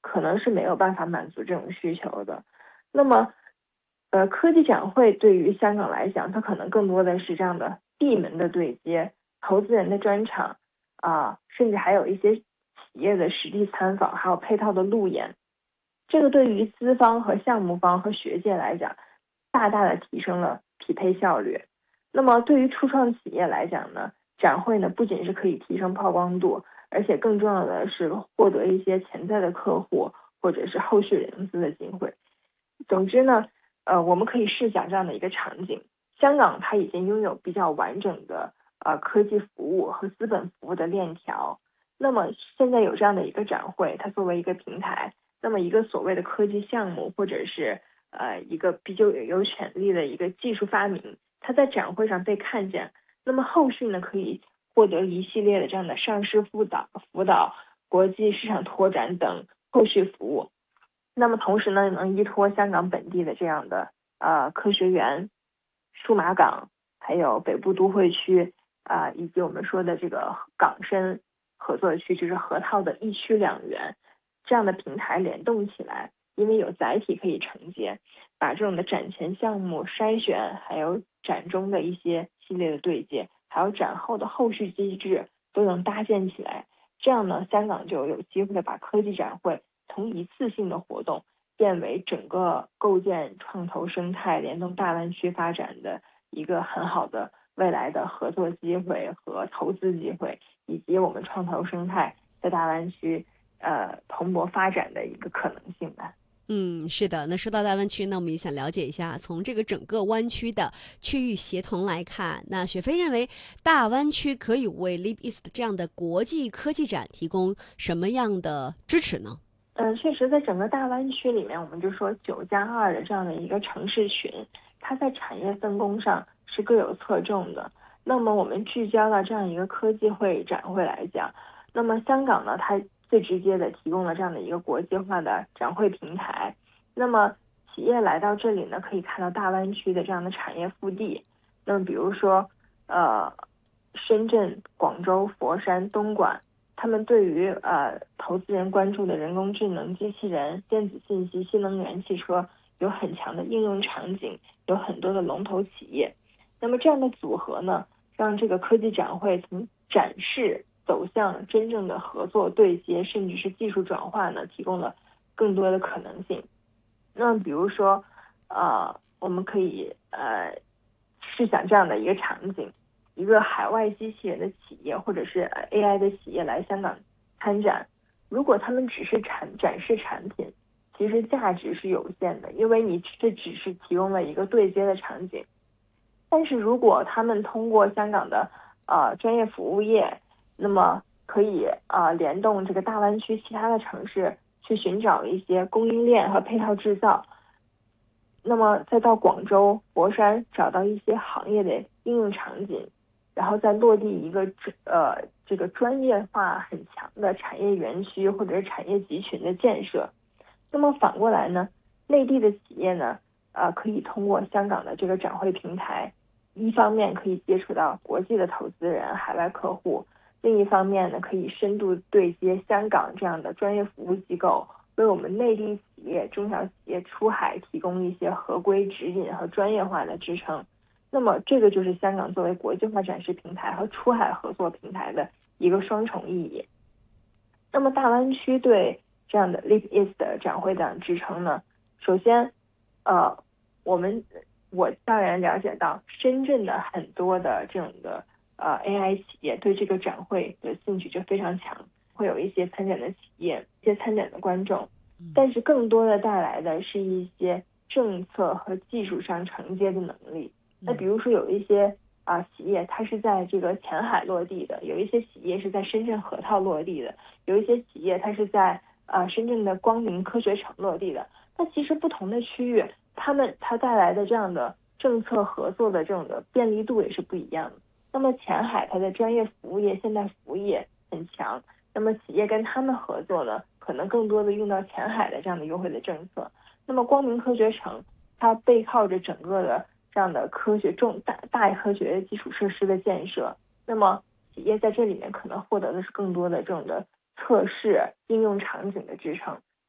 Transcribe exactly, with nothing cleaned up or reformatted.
可能是没有办法满足这种需求的。那么，呃，科技展会对于香港来讲，它可能更多的是这样的闭门的对接、投资人的专场啊、呃，甚至还有一些企业的实地参访，还有配套的路演。这个对于资方和项目方和学界来讲，大大的提升了匹配效率。那么对于初创企业来讲呢，展会呢不仅是可以提升曝光度，而且更重要的是获得一些潜在的客户或者是后续融资的机会。总之呢，呃，我们可以试想这样的一个场景：香港它已经拥有比较完整的呃科技服务和资本服务的链条。那么现在有这样的一个展会，它作为一个平台，那么一个所谓的科技项目或者是呃一个比较有潜力的一个技术发明，它在展会上被看见，那么后续呢可以获得一系列的这样的上市辅导、辅导、国际市场拓展等后续服务。那么同时呢，能依托香港本地的这样的呃科学园、数码港，还有北部都会区啊、呃，以及我们说的这个港深合作区，就是河套的一区两园这样的平台联动起来，因为有载体可以承接，把这种的展前项目筛选，还有展中的一些系列的对接，还有展后的后续机制都能搭建起来。这样呢，香港就有机会把科技展会从一次性的活动变为整个构建创投生态、联动大湾区发展的一个很好的未来的合作机会和投资机会，以及我们创投生态在大湾区呃蓬勃发展的一个可能性吧。 嗯，是的。那说到大湾区呢，我们也想了解一下，从这个整个湾区的区域协同来看，那雪飞认为大湾区可以为 Leap East 这样的国际科技展提供什么样的支持呢？ 嗯，确实，在整个大湾区里面，我们就说九加二的这样的一个城市群，它在产业分工上是各有侧重的。那么我们聚焦到这样一个科技会展会来讲，那么香港呢，它最直接的提供了这样的一个国际化的展会平台。那么企业来到这里呢，可以看到大湾区的这样的产业腹地。那么比如说，呃，深圳、广州、佛山、东莞。他们对于呃投资人关注的人工智能、机器人、电子信息、新能源汽车有很强的应用场景，有很多的龙头企业。那么这样的组合呢，让这个科技展会从展示走向真正的合作对接，甚至是技术转化呢，提供了更多的可能性。那比如说，呃，我们可以呃试想这样的一个场景。一个海外机器人的企业或者是 A I 的企业来香港参展，如果他们只是产展示产品，其实价值是有限的，因为你这只是提供了一个对接的场景。但是如果他们通过香港的呃专业服务业，那么可以呃联动这个大湾区其他的城市去寻找一些供应链和配套制造，那么再到广州、佛山找到一些行业的应用场景。然后再落地一个呃这个专业化很强的产业园区或者是产业集群的建设。那么反过来呢，内地的企业呢，呃可以通过香港的这个展会平台，一方面可以接触到国际的投资人、海外客户，另一方面呢，可以深度对接香港这样的专业服务机构，为我们内地企业、中小企业出海提供一些合规指引和专业化的支撑。那么这个就是香港作为国际化展示平台和出海合作平台的一个双重意义。那么大湾区对这样的 Leap East 的展会的支撑呢？首先，呃，我们我当然了解到深圳的很多的这种的呃 A I 企业对这个展会的兴趣就非常强，会有一些参展的企业、一些参展的观众，但是更多的带来的是一些政策和技术上承接的能力。那比如说有一些啊、呃、企业它是在这个前海落地的，有一些企业是在深圳河套落地的，有一些企业它是在呃深圳的光明科学城落地的。那其实不同的区域，他们它带来的这样的政策合作的这种的便利度也是不一样的。那么前海它的专业服务业、现代服务业很强，那么企业跟他们合作呢，可能更多的用到前海的这样的优惠的政策。那么光明科学城它背靠着整个的这样的科学重大大科学基础设施的建设，那么企业在这里面可能获得的是更多的这种的测试应用场景的支撑。